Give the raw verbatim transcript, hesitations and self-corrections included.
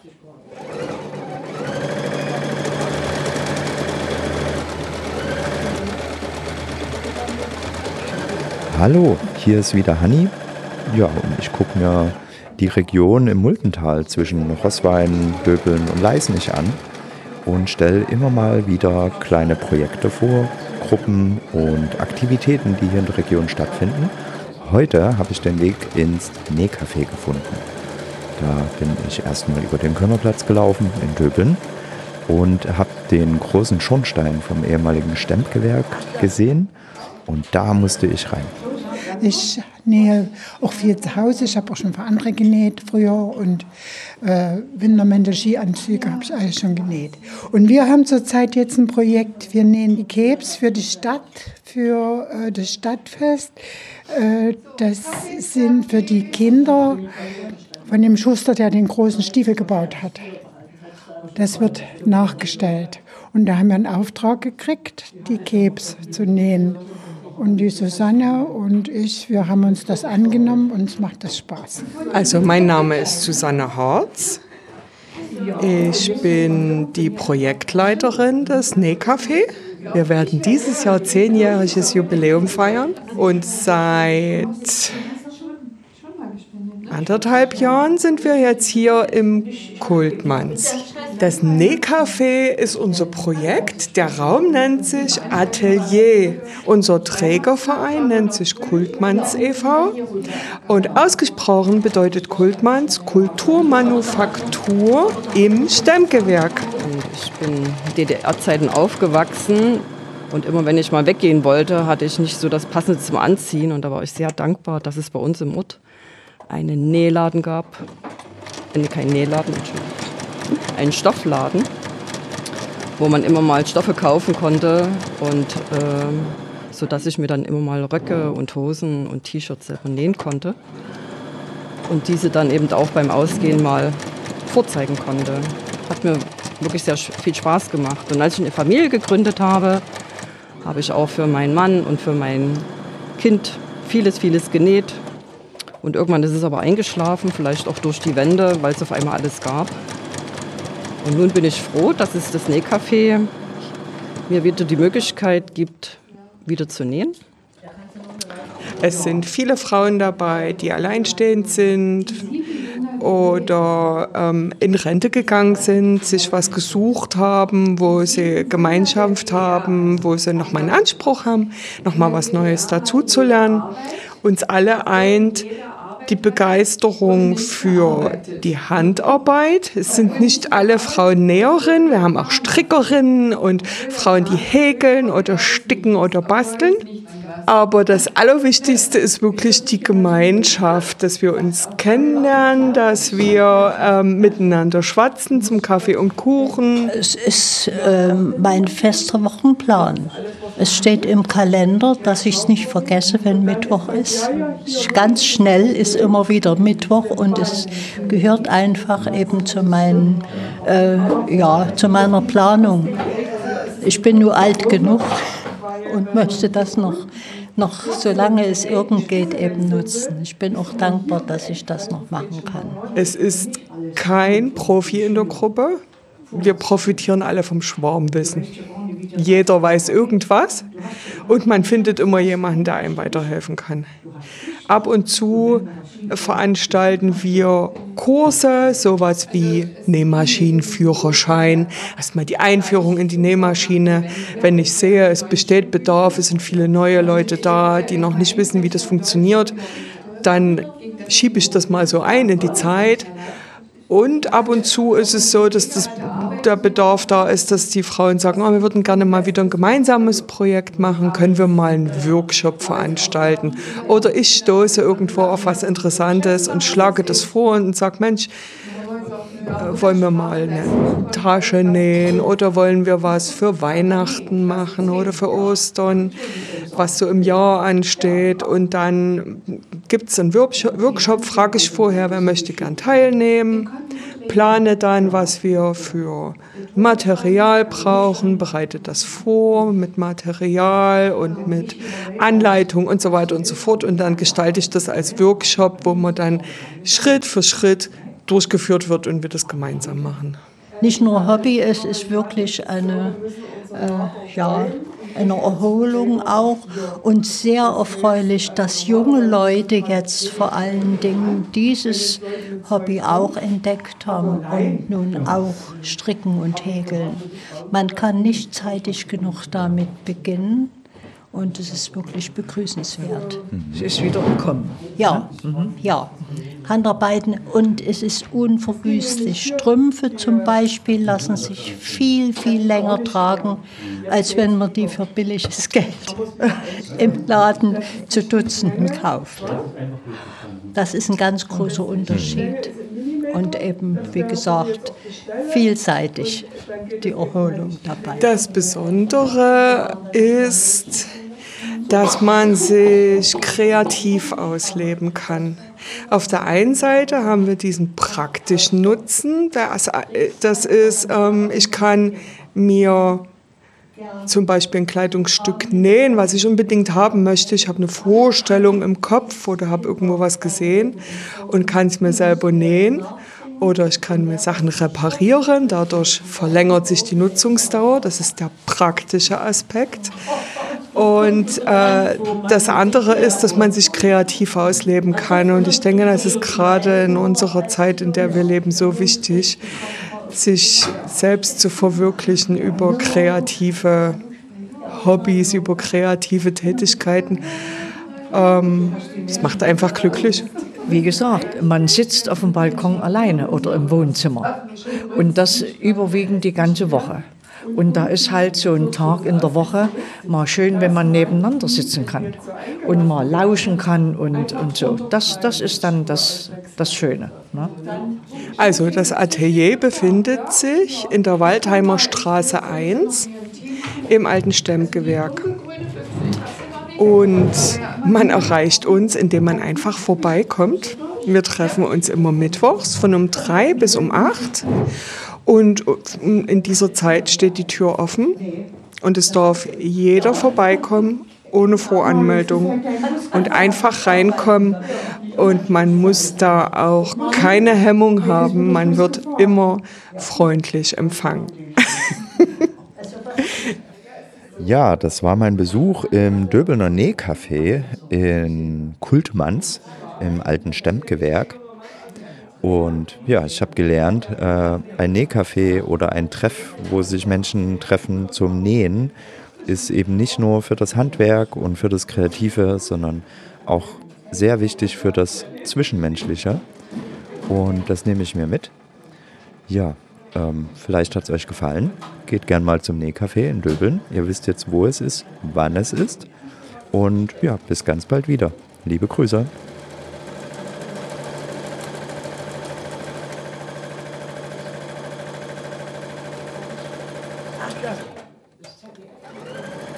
Hallo, hier ist wieder Hanni. Ja, und ich gucke mir die Region im Multental zwischen Roßwein, Döbeln und Leisenich an und stelle immer mal wieder kleine Projekte vor, Gruppen und Aktivitäten, die hier in der Region stattfinden. Heute habe ich den Weg ins Nähcafé gefunden. Da bin ich erstmal über den Körnerplatz gelaufen in Döbeln und habe den großen Schornstein vom ehemaligen Stempgewerk gesehen und da musste ich rein. Ich nähe auch viel zu Hause. Ich habe auch schon für andere genäht früher und äh, Wintermäntel-Skianzüge habe ich alles schon genäht. Und wir haben zurzeit jetzt ein Projekt, wir nähen die Kebs für die Stadt, für äh, das Stadtfest. Äh, das sind für die Kinder von dem Schuster, der den großen Stiefel gebaut hat. Das wird nachgestellt. Und da haben wir einen Auftrag gekriegt, die Kebs zu nähen. Und die Susanne und ich, wir haben uns das angenommen, uns macht das Spaß. Also mein Name ist Susanne Harz. Ich bin die Projektleiterin des Nähcafé. Wir werden dieses Jahr zehnjähriges Jubiläum feiern. Und seit anderthalb Jahren sind wir jetzt hier im Kultmanns. Das Nähcafé ist unser Projekt. Der Raum nennt sich Atelier. Unser Trägerverein nennt sich Kultmanns e V Und ausgesprochen bedeutet Kultmanns Kulturmanufaktur im Stempgewerk. Und ich bin in D D R-Zeiten aufgewachsen. Und immer wenn ich mal weggehen wollte, hatte ich nicht so das Passende zum Anziehen. Und da war ich sehr dankbar, dass es bei uns im Ort einen Nähladen gab. Nee, kein Nähladen, Entschuldigung. Einen Stoffladen, wo man immer mal Stoffe kaufen konnte. Und äh, so dass ich mir dann immer mal Röcke und Hosen und T-Shirts selber nähen konnte. Und diese dann eben auch beim Ausgehen mal vorzeigen konnte. Hat mir wirklich sehr viel Spaß gemacht. Und als ich eine Familie gegründet habe, habe ich auch für meinen Mann und für mein Kind vieles, vieles genäht. Und irgendwann ist es aber eingeschlafen, vielleicht auch durch die Wende, weil es auf einmal alles gab. Und nun bin ich froh, dass es das Nähcafé mir wieder die Möglichkeit gibt, wieder zu nähen. Es sind viele Frauen dabei, die alleinstehend sind oder ähm, in Rente gegangen sind, sich was gesucht haben, wo sie Gemeinschaft haben, wo sie nochmal einen Anspruch haben, nochmal was Neues dazuzulernen. Uns alle eint die Begeisterung für die Handarbeit. Es sind nicht alle Frauen Näherinnen, wir haben auch Strickerinnen und Frauen, die häkeln oder sticken oder basteln. Aber das Allerwichtigste ist wirklich die Gemeinschaft, dass wir uns kennenlernen, dass wir ähm, miteinander schwatzen zum Kaffee und Kuchen. Es ist äh, mein fester Wochenplan. Es steht im Kalender, dass ich es nicht vergesse, wenn Mittwoch ist. Ganz schnell ist immer wieder Mittwoch und es gehört einfach eben zu, meinen, äh, ja, zu meiner Planung. Ich bin nur alt genug und möchte das noch, noch, solange es irgend geht, eben nutzen. Ich bin auch dankbar, dass ich das noch machen kann. Es ist kein Profi in der Gruppe. Wir profitieren alle vom Schwarmwissen. Jeder weiß irgendwas und man findet immer jemanden, der einem weiterhelfen kann. Ab und zu veranstalten wir Kurse, sowas wie Nähmaschinenführerschein. Erstmal die Einführung in die Nähmaschine. Wenn ich sehe, es besteht Bedarf, es sind viele neue Leute da, die noch nicht wissen, wie das funktioniert, dann schiebe ich das mal so ein in die Zeit. Und ab und zu ist es so, dass das, der Bedarf da ist, dass die Frauen sagen, oh, wir würden gerne mal wieder ein gemeinsames Projekt machen, können wir mal einen Workshop veranstalten. Oder ich stoße irgendwo auf was Interessantes und schlage das vor und sage, Mensch, wollen wir mal eine Tasche nähen oder wollen wir was für Weihnachten machen oder für Ostern, was so im Jahr ansteht. Und dann gibt es einen Workshop, frage ich vorher, wer möchte gern teilnehmen, plane dann, was wir für Material brauchen, bereite das vor mit Material und mit Anleitung und so weiter und so fort. Und dann gestalte ich das als Workshop, wo man dann Schritt für Schritt durchgeführt wird und wir das gemeinsam machen. Nicht nur Hobby, es ist wirklich eine, äh, ja, eine Erholung auch und sehr erfreulich, dass junge Leute jetzt vor allen Dingen dieses Hobby auch entdeckt haben und nun auch stricken und häkeln. Man kann nicht zeitig genug damit beginnen. Und es ist wirklich begrüßenswert. Es ist wieder im Kommen. Ja, mhm. ja. Handarbeiten und es ist unverwüstlich. Strümpfe zum Beispiel lassen sich viel, viel länger tragen, als wenn man die für billiges Geld im Laden zu Dutzenden kauft. Das ist ein ganz großer Unterschied. Und eben, wie gesagt, vielseitig die Erholung dabei. Das Besondere ist, dass man sich kreativ ausleben kann. Auf der einen Seite haben wir diesen praktischen Nutzen. Das ist, ich kann mir zum Beispiel ein Kleidungsstück nähen, was ich unbedingt haben möchte. Ich habe eine Vorstellung im Kopf oder habe irgendwo was gesehen und kann es mir selber nähen. Oder ich kann mir Sachen reparieren, dadurch verlängert sich die Nutzungsdauer. Das ist der praktische Aspekt. Und äh, das andere ist, dass man sich kreativ ausleben kann. Und ich denke, das ist gerade in unserer Zeit, in der wir leben, so wichtig, sich selbst zu verwirklichen über kreative Hobbys, über kreative Tätigkeiten. Ähm, das macht einfach glücklich. Wie gesagt, man sitzt auf dem Balkon alleine oder im Wohnzimmer und das überwiegend die ganze Woche. Und da ist halt so ein Tag in der Woche mal schön, wenn man nebeneinander sitzen kann und mal lauschen kann und, und so. Das, das ist dann das, das Schöne. Ne? Also das Atelier befindet sich in der Waldheimer Straße eins im alten Stemmgewerk. Und man erreicht uns, indem man einfach vorbeikommt. Wir treffen uns immer mittwochs von um drei bis um acht. Und in dieser Zeit steht die Tür offen. Und es darf jeder vorbeikommen, ohne Voranmeldung. Und einfach reinkommen. Und man muss da auch keine Hemmung haben. Man wird immer freundlich empfangen. Ja, das war mein Besuch im Döbelner Nähcafé in Kultmanns im alten Stemmgewerk. Und ja, ich habe gelernt, äh, ein Nähcafé oder ein Treff, wo sich Menschen treffen zum Nähen, ist eben nicht nur für das Handwerk und für das Kreative, sondern auch sehr wichtig für das Zwischenmenschliche. Und das nehme ich mir mit. Ja. Ähm, vielleicht hat es euch gefallen. Geht gern mal zum Nähcafé in Döbeln. Ihr wisst jetzt, wo es ist, wann es ist. Und ja, bis ganz bald wieder. Liebe Grüße. Ja.